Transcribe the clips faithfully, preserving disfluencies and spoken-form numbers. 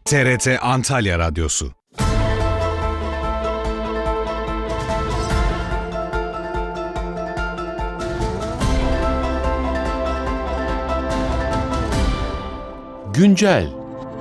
T R T Antalya Radyosu. Güncel.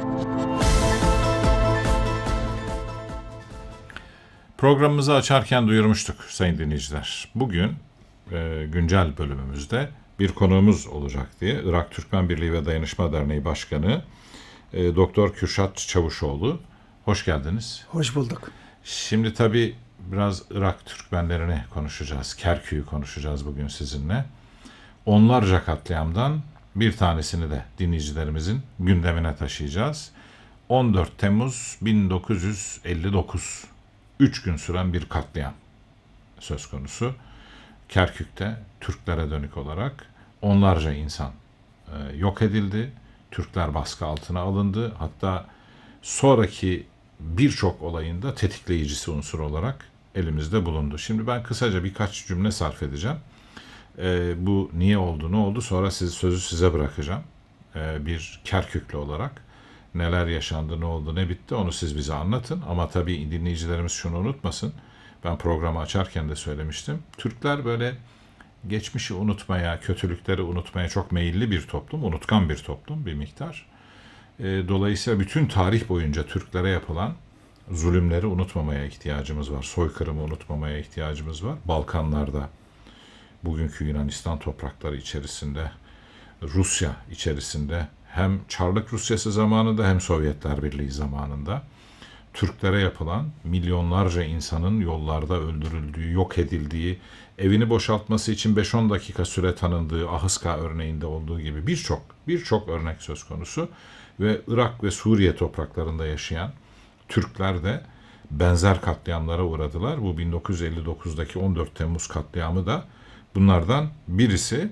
Programımızı açarken duyurmuştuk sayın dinleyiciler. Bugün e, güncel bölümümüzde bir konuğumuz olacak diye Irak Türkmen Birliği ve Dayanışma Derneği Başkanı e, Doktor Kürşat Çavuşoğlu. Hoş geldiniz. Hoş bulduk. Şimdi tabii biraz Irak Türkmenlerini konuşacağız. Kerkük'ü konuşacağız bugün sizinle. Onlarca katliamdan bir tanesini de dinleyicilerimizin gündemine taşıyacağız. on dört Temmuz bin dokuz yüz elli dokuz, üç gün süren bir katliam söz konusu. Kerkük'te Türklere dönük olarak onlarca insan e, yok edildi. Türkler baskı altına alındı. Hatta sonraki birçok olayın da tetikleyicisi unsur olarak elimizde bulundu. Şimdi ben kısaca birkaç cümle sarf edeceğim. E, bu niye oldu, ne oldu? Sonra siz, sözü size bırakacağım. E, bir Kerküklü olarak neler yaşandı, ne oldu, ne bitti onu siz bize anlatın. Ama tabii dinleyicilerimiz şunu unutmasın. Ben programı açarken de söylemiştim. Türkler böyle geçmişi unutmaya, kötülükleri unutmaya çok meyilli bir toplum, unutkan bir toplum bir miktar. E, dolayısıyla bütün tarih boyunca Türklere yapılan zulümleri unutmamaya ihtiyacımız var. Soykırımı unutmamaya ihtiyacımız var. Balkanlarda, bugünkü Yunanistan toprakları içerisinde, Rusya içerisinde, hem Çarlık Rusyası zamanında hem Sovyetler Birliği zamanında Türklere yapılan milyonlarca insanın yollarda öldürüldüğü, yok edildiği, evini boşaltması için beş on dakika süre tanındığı Ahıska örneğinde olduğu gibi birçok birçok örnek söz konusu ve Irak ve Suriye topraklarında yaşayan Türkler de benzer katliamlara uğradılar. Bu bin dokuz yüz elli dokuzdaki on dört Temmuz katliamı da bunlardan birisi.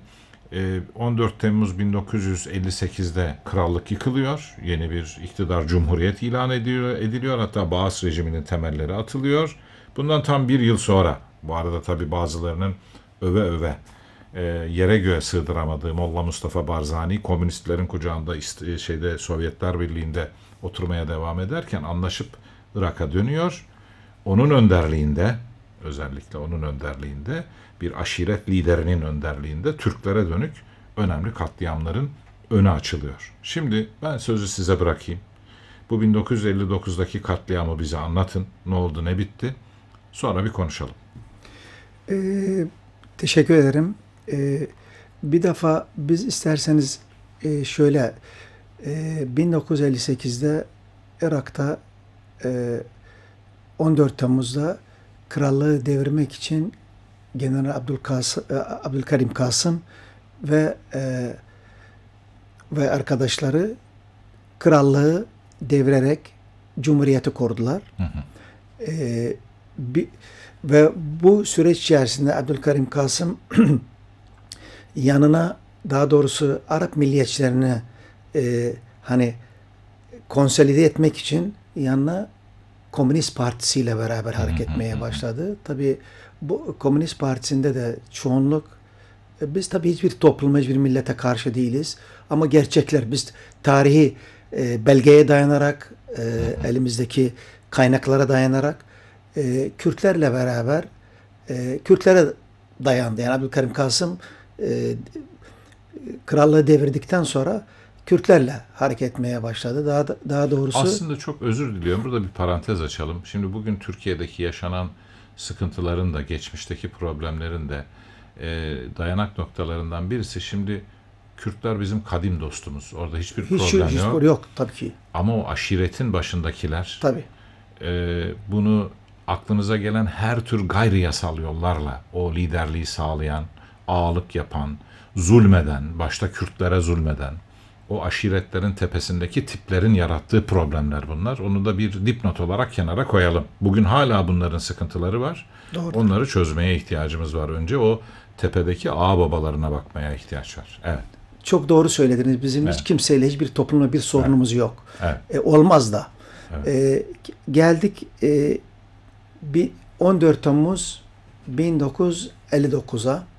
on dört Temmuz bin dokuz yüz elli sekizde krallık yıkılıyor. Yeni bir iktidar cumhuriyet ilan ediliyor. ediliyor. Hatta Baas rejiminin temelleri atılıyor. Bundan tam bir yıl sonra, bu arada tabii bazılarının öve öve e, yere göğe sığdıramadığı Molla Mustafa Barzani komünistlerin kucağında ist- şeyde Sovyetler Birliği'nde oturmaya devam ederken anlaşıp Irak'a dönüyor. Onun önderliğinde, özellikle onun önderliğinde, bir aşiret liderinin önderliğinde Türklere dönük önemli katliamların önü açılıyor. Şimdi ben sözü size bırakayım. Bu bin dokuz yüz elli dokuzdaki katliamı bize anlatın. Ne oldu, ne bitti? Sonra bir konuşalım. Ee, teşekkür ederim. Ee, bir defa biz isterseniz e, şöyle e, bin dokuz yüz elli sekizde Irak'ta e, on dört Temmuz'da krallığı devirmek için General Abdülkas, Abdülkerim Kasım ve e, ve arkadaşları krallığı devirerek cumhuriyeti kurdular. Hı hı. E, bir, ve bu süreç içerisinde Abdülkerim Kasım yanına, daha doğrusu Arap milliyetçilerini e, hani konsolide etmek için yanına Komünist Partisi ile beraber hareket etmeye başladı. Tabii bu Komünist Partisi'nde de çoğunluk, biz tabii hiçbir topluma, hiçbir millete karşı değiliz. Ama gerçekler, biz tarihi e, belgeye dayanarak, e, elimizdeki kaynaklara dayanarak e, Kürtlerle beraber e, Kürtlere dayandı. Yani Abdülkerim Kasım e, krallığı devirdikten sonra Kürtlerle hareket etmeye başladı. Daha daha doğrusu... Aslında çok özür diliyorum. Burada bir parantez açalım. Şimdi bugün Türkiye'deki yaşanan sıkıntıların da, geçmişteki problemlerin de e, dayanak noktalarından birisi. Şimdi Kürtler bizim kadim dostumuz. Orada hiçbir hiç, problem hiç yok. yok tabii ki. Ama o aşiretin başındakiler tabii. E, bunu aklınıza gelen her tür gayri yasal yollarla o liderliği sağlayan, ağalık yapan, zulmeden, başta Kürtlere zulmeden, o aşiretlerin tepesindeki tiplerin yarattığı problemler bunlar. Onu da bir dipnot olarak kenara koyalım. Bugün hala bunların sıkıntıları var. Doğru. Onları çözmeye ihtiyacımız var. Önce o tepedeki ağa babalarına bakmaya ihtiyaç var. Evet. Çok doğru söylediniz. Bizim evet. hiç kimseyle, hiçbir toplumla bir sorunumuz evet. yok. Evet. E, olmaz da. Evet. E, geldik e, on dört Temmuz bin dokuz yüz elli dokuza.